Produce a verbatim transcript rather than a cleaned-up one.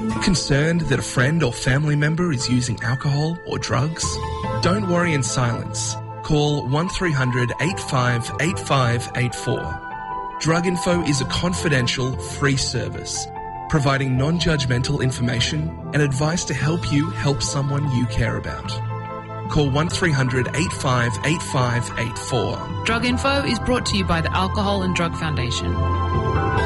Concerned that a friend or family member is using alcohol or drugs? Don't worry in silence. Call one three hundred eight five eight five eight four. Drug Info is a confidential, free service, providing non-judgmental information and advice to help you help someone you care about. Call one three hundred eight five eight five eight four. Drug Info is brought to you by the Alcohol and Drug Foundation.